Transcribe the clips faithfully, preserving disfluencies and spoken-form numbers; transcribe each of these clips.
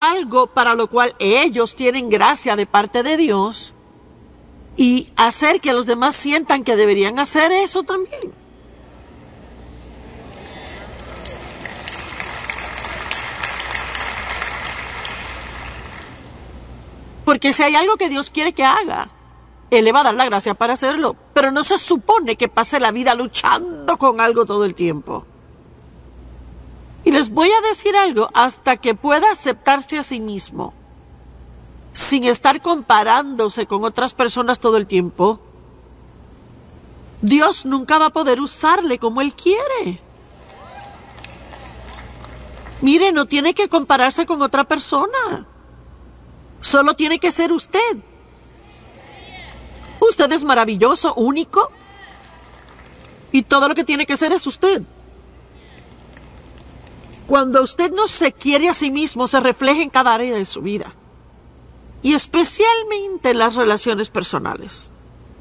algo para lo cual ellos tienen gracia de parte de Dios y hacer que los demás sientan que deberían hacer eso también. Porque si hay algo que Dios quiere que haga, Él le va a dar la gracia para hacerlo. Pero no se supone que pase la vida luchando con algo todo el tiempo. Y les voy a decir algo, hasta que pueda aceptarse a sí mismo, sin estar comparándose con otras personas todo el tiempo, Dios nunca va a poder usarle como Él quiere. Mire, no tiene que compararse con otra persona. Solo tiene que ser usted. Usted es maravilloso, único. Y todo lo que tiene que ser es usted. Cuando usted no se quiere a sí mismo, se refleja en cada área de su vida. Y especialmente en las relaciones personales.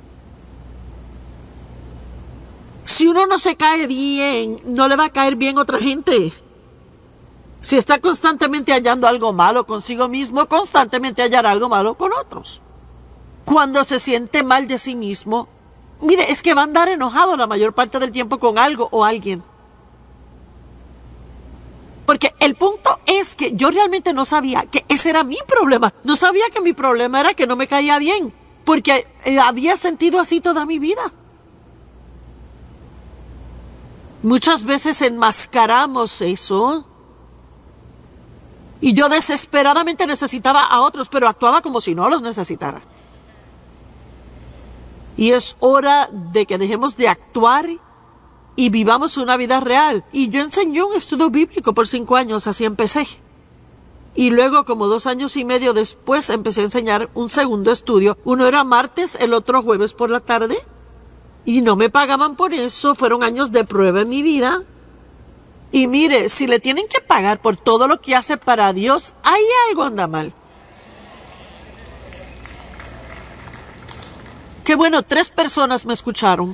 Si uno no se cae bien, no le va a caer bien otra gente. Si está constantemente hallando algo malo consigo mismo, constantemente hallará algo malo con otros. Cuando se siente mal de sí mismo, mire, es que va a andar enojado la mayor parte del tiempo con algo o alguien. Porque el punto es que yo realmente no sabía que ese era mi problema. No sabía que mi problema era que no me caía bien, porque eh, había sentido así toda mi vida. Muchas veces enmascaramos eso. Y yo desesperadamente necesitaba a otros, pero actuaba como si no los necesitara. Y es hora de que dejemos de actuar y vivamos una vida real. Y yo enseñé un estudio bíblico por cinco años, así empecé. Y luego, como dos años y medio después, empecé a enseñar un segundo estudio. Uno era martes, el otro jueves por la tarde. Y no me pagaban por eso, fueron años de prueba en mi vida. Y mire, si le tienen que pagar por todo lo que hace para Dios, hay algo anda mal. Qué bueno, tres personas me escucharon.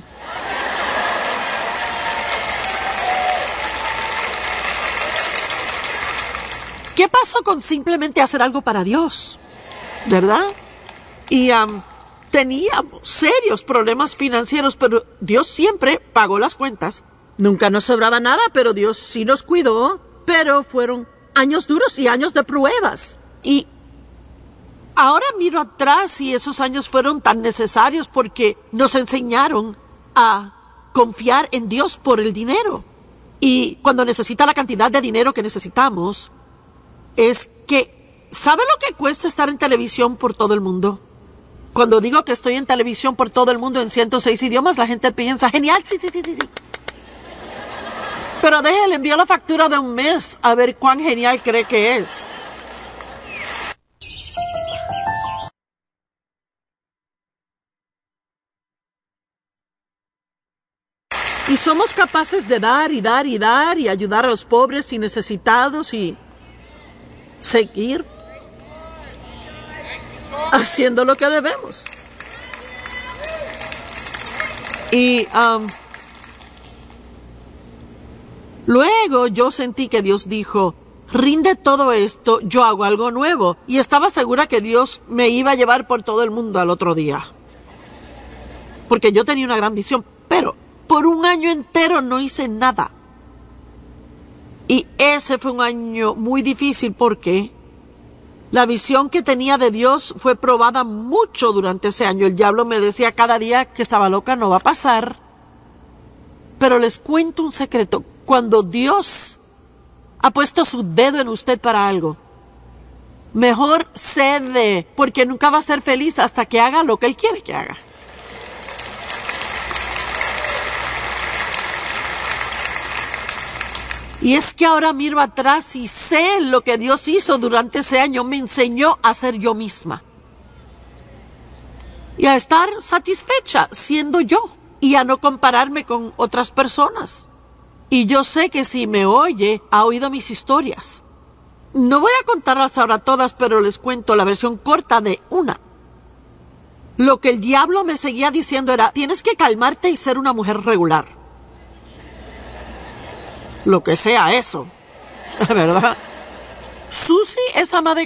¿Qué pasó con simplemente hacer algo para Dios? ¿Verdad? Y um, teníamos serios problemas financieros, pero Dios siempre pagó las cuentas. Nunca nos sobraba nada, pero Dios sí nos cuidó. Pero fueron años duros y años de pruebas. Y ahora miro atrás y esos años fueron tan necesarios porque nos enseñaron a confiar en Dios por el dinero. Y cuando necesita la cantidad de dinero que necesitamos, es que, ¿sabe lo que cuesta estar en televisión por todo el mundo? Cuando digo que estoy en televisión por todo el mundo en ciento seis idiomas, la gente piensa, genial, sí, sí, sí, sí, sí. Pero déjale, envío la factura de un mes a ver cuán genial cree que es. Y somos capaces de dar y dar y dar y ayudar a los pobres y necesitados y seguir haciendo lo que debemos. Y um, luego yo sentí que Dios dijo, rinde todo esto, yo hago algo nuevo. Y estaba segura que Dios me iba a llevar por todo el mundo al otro día. Porque yo tenía una gran visión, pero por un año entero no hice nada. Y ese fue un año muy difícil porque la visión que tenía de Dios fue probada mucho durante ese año. El diablo me decía cada día que estaba loca, no va a pasar. Pero les cuento un secreto. Cuando Dios ha puesto su dedo en usted para algo, mejor cede, porque nunca va a ser feliz hasta que haga lo que Él quiere que haga. Y es que ahora miro atrás y sé lo que Dios hizo durante ese año. Me enseñó a ser yo misma. Y a estar satisfecha siendo yo. Y a no compararme con otras personas. Y yo sé que si me oye, ha oído mis historias. No voy a contarlas ahora todas, pero les cuento la versión corta de una. Lo que el diablo me seguía diciendo era, tienes que calmarte y ser una mujer regular. Lo que sea eso, ¿verdad? Susie es ama de